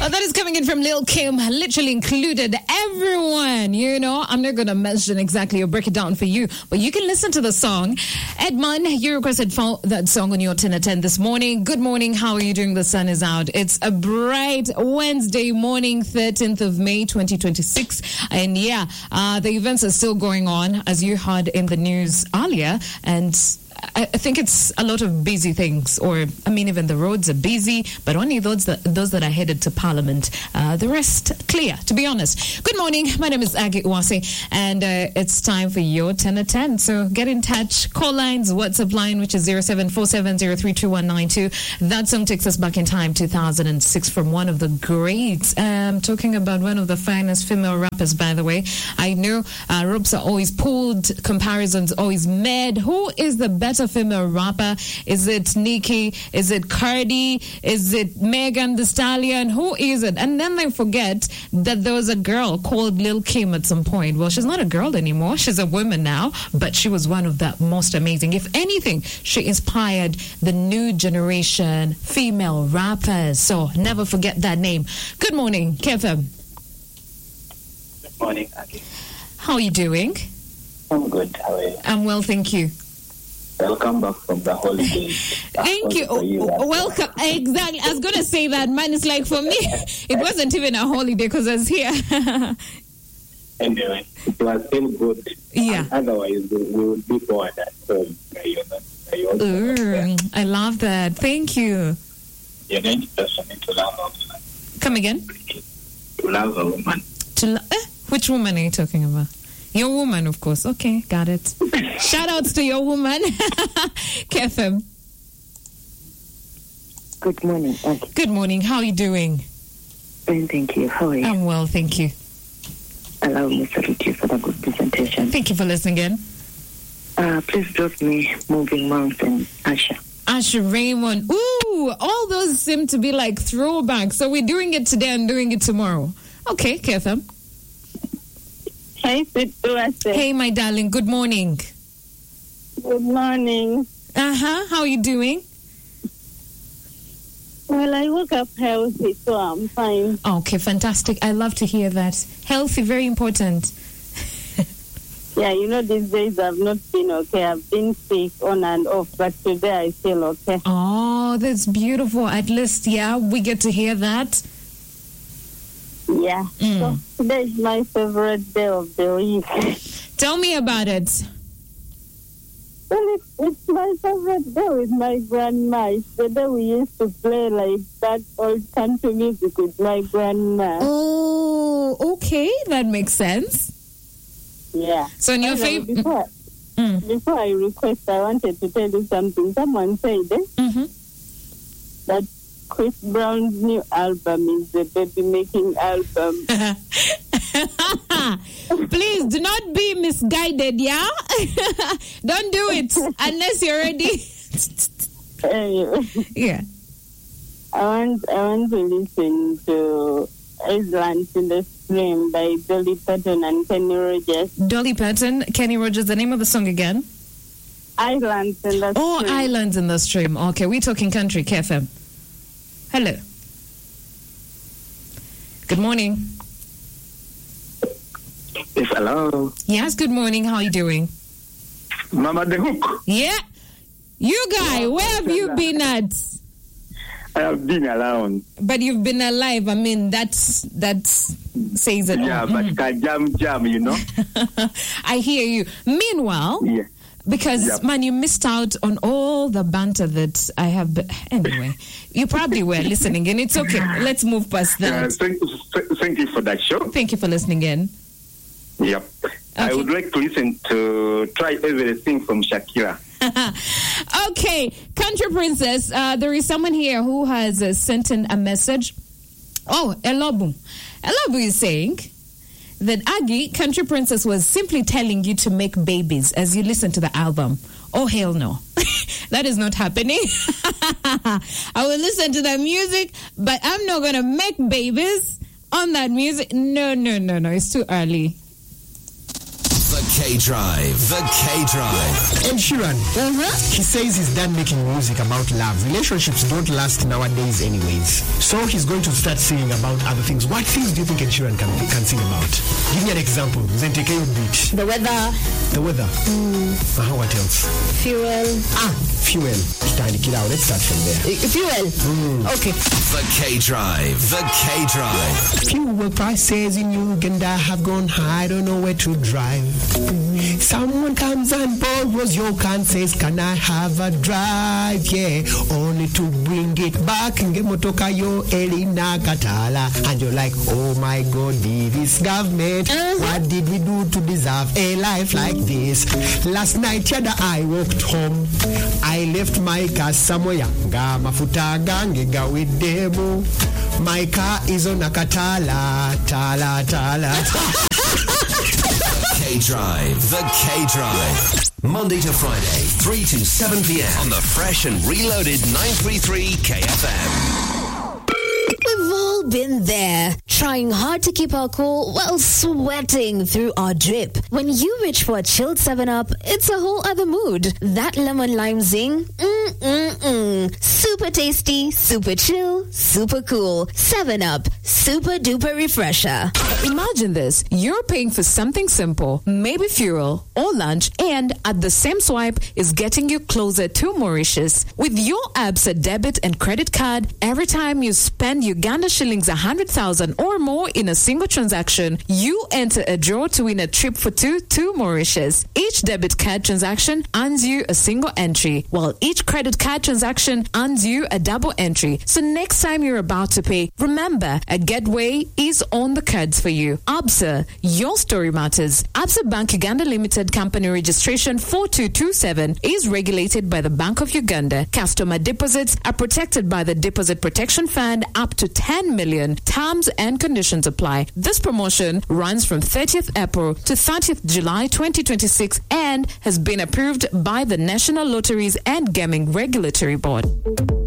Oh, that is coming in from Lil Kim, literally included everyone. You know, I'm not going to mention exactly or break it down for you, but you can listen to the song. Edmund, you requested that song on your 10 at 10 this morning. Good morning. How are you doing? The sun is out. It's a bright Wednesday morning, 13th of May, 2026. And yeah, the events are still going on, as you heard in the news earlier. And I think it's a lot of busy things, or I mean, even the roads are busy, but only those that are headed to Parliament. The rest clear, to be honest. Good morning. My name is Aggie Uwase, and it's time for your 10 at 10. So get in touch. Call lines, WhatsApp line, which is 0747032192. That song takes us back in time, 2006, from one of the greats. Talking about one of the finest female rappers, by the way. I know ropes are always pulled, comparisons always made. Who is the better female rapper? Is it Nicki? Is it Cardi? Is it Megan Thee Stallion? Who is it? And then they forget that there was a girl called Lil Kim at some point. Well, she's not a girl anymore. She's a woman now, but she was one of the most amazing. If anything, she inspired the new generation female rappers. So never forget that name. Good morning, Kevin. Good morning, Aggie. How are you doing? I'm good. How are you? I'm well, thank you. Welcome back from the holiday. Thank you. Welcome. Exactly. I was going to say that, man. It's like, for me, it wasn't even a holiday because I was here. Anyway, it was still good. Yeah. And otherwise, we would be bored at home. I love that. Thank you. You're going to person to love a woman. Come again? To love a woman. Which woman are you talking about? Your woman, of course. Okay, got it. Shout outs to your woman. KFM. Good morning. Good morning. How are you doing? Fine, thank you. How are you? I'm well, thank you. Allow me to salute you for the good presentation. Thank you for listening in. Please drop me Moving Mountain, Asha. Asha Raymond. Ooh, all those seem to be like throwbacks. So we're doing it today and doing it tomorrow. Okay, KFM. Hey, hey, my darling. Good morning. Good morning. How are you doing? Well, I woke up healthy, so I'm fine. Okay, fantastic. I love to hear that. Healthy, very important. Yeah, you know, these days I've not been okay. I've been sick on and off, but today I feel okay. Oh, that's beautiful. At least, yeah, we get to hear that. Yeah. So today is my favorite day of the week. Tell me about it. Well, it's my favorite day with my grandma. It's the day we used to play like that old country music with my grandma. Oh, okay. That makes sense. Yeah. So in your favorite... Before I request, I wanted to tell you something. Someone said that Chris Brown's new album is the baby-making album. Please, do not be misguided, yeah? Don't do it unless you're ready. Anyway. Yeah. I want to listen to Islands in the Stream by Dolly Parton and Kenny Rogers. Dolly Parton, Kenny Rogers, the name of the song again? Islands in the Stream. Oh, Islands in the Stream. Okay, we're talking country, KFM. Hello. Good morning. Yes, hello. Yes, good morning. How are you doing? Mama the Hook. Yeah. You guy, where have you been at? I have been around. But you've been alive. I mean, that says it all. Yeah, but jam, you know. I hear you. Meanwhile, because, man, you missed out on all the banter that I have. Anyway, you probably were listening in. It's okay. Let's move past that. Thank you for that show. Thank you for listening in. Yep. Okay. I would like to listen to Try Everything from Shakira. Okay, Country Princess, there is someone here who has sent in a message. Oh, Elobu. Elobu is saying that Aggie, Country Princess, was simply telling you to make babies as you listen to the album. Oh, hell no. That is not happening. I will listen to the music, but I'm not going to make babies on that music. No. It's too early. The K-Drive. The K-Drive. Ed Sheeran, he says he's done making music about love. Relationships don't last nowadays anyways. So he's going to start singing about other things. What things do you think Ed Sheeran can sing about? Give me an example. Zenteke beat. The weather. The weather. What else? Fuel. Fuel. Let's start from there. Fuel. Okay. The K-Drive. The K-Drive. Fuel prices in Uganda have gone high. I don't know where to drive. Someone comes and borrows your car and says, can I have a drive? Yeah. Only to bring it back. Ngemotoka yo Elina Katala. And you're like, oh my God, this government. What did we do to deserve a life like this? Last night, Yada, I walked home. I left my car somewhere. Ga mafuta gangega with demo. My car is on a Katala. Tala. K-Drive. The K-Drive. Monday to Friday, 3 to 7 p.m. on the fresh and reloaded 933 KFM. We've all been there, trying hard to keep our cool while sweating through our drip. When you reach for a chilled 7-Up, it's a whole other mood. That lemon lime zing, super tasty, super chill, super cool. 7-Up, super duper refresher. Imagine this. You're paying for something simple, maybe fuel or lunch, and at the same swipe is getting you closer to Mauritius. With your Absa debit and credit card, every time you spend Uganda shillings 100,000 or more in a single transaction, you enter a draw to win a trip for two to Mauritius. Each debit card transaction earns you a single entry, while each credit card transaction earns you a double entry. So next time you're about to pay, remember, a getaway is on the cards for you. Absa, your story matters. Absa Bank Uganda Limited Company Registration 4227 is regulated by the Bank of Uganda. Customer deposits are protected by the Deposit Protection Fund up to 10 million. Terms and conditions apply. This promotion runs from 30th April to 30th July 2026 and has been approved by the National Lotteries and Gaming Regulatory Board.